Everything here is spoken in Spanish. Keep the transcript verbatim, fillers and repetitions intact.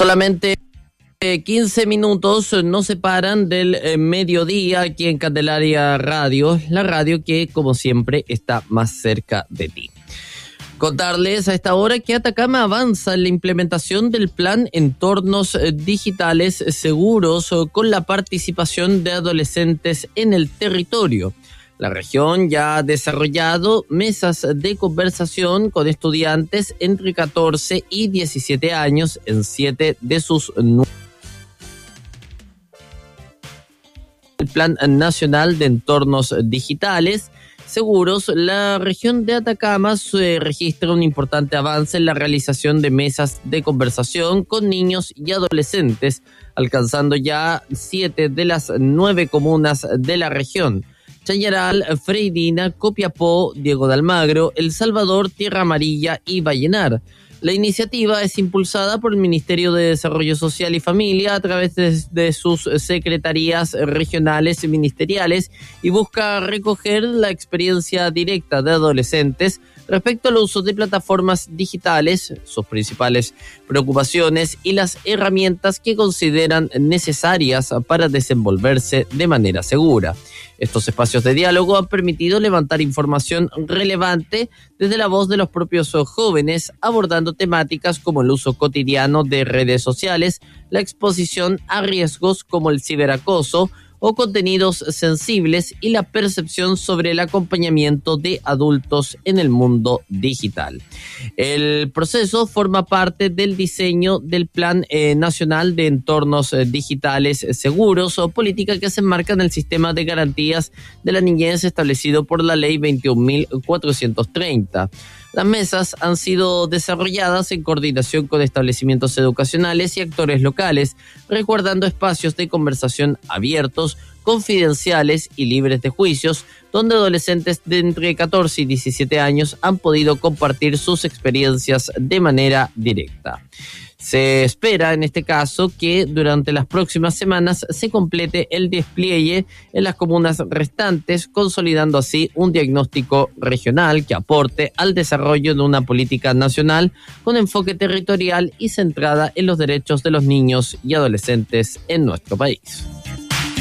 Solamente quince minutos nos separan del eh, mediodía aquí en Candelaria Radio, la radio que, como siempre, está más cerca de ti. Contarles a esta hora que Atacama avanza en la implementación del plan Entornos Digitales Seguros con la participación de adolescentes en el territorio. La región ya ha desarrollado mesas de conversación con estudiantes entre catorce y diecisiete años en siete de sus nueve. El Plan Nacional de Entornos Digitales Seguros, la región de Atacama se registra un importante avance en la realización de mesas de conversación con niños y adolescentes, alcanzando ya siete de las nueve comunas de la región: Chañaral, Freirina, Copiapó, Diego de Almagro, El Salvador, Tierra Amarilla y Vallenar. La iniciativa es impulsada por el Ministerio de Desarrollo Social y Familia a través de, de sus secretarías regionales y ministeriales y busca recoger la experiencia directa de adolescentes respecto al uso de plataformas digitales, sus principales preocupaciones y las herramientas que consideran necesarias para desenvolverse de manera segura. Estos espacios de diálogo han permitido levantar información relevante desde la voz de los propios jóvenes, abordando temáticas como el uso cotidiano de redes sociales, la exposición a riesgos como el ciberacoso o contenidos sensibles y la percepción sobre el acompañamiento de adultos en el mundo digital. El proceso forma parte del diseño del Plan eh, Nacional de Entornos eh, Digitales Seguros o política que se enmarca en el sistema de garantías de la niñez establecido por la Ley veintiún mil cuatrocientos treinta. Las mesas han sido desarrolladas en coordinación con establecimientos educacionales y actores locales, resguardando espacios de conversación abiertos, confidenciales y libres de juicios, donde adolescentes de entre catorce y diecisiete años han podido compartir sus experiencias de manera directa. Se espera, en este caso, que durante las próximas semanas se complete el despliegue en las comunas restantes, consolidando así un diagnóstico regional que aporte al desarrollo de una política nacional con enfoque territorial y centrada en los derechos de los niños y adolescentes en nuestro país.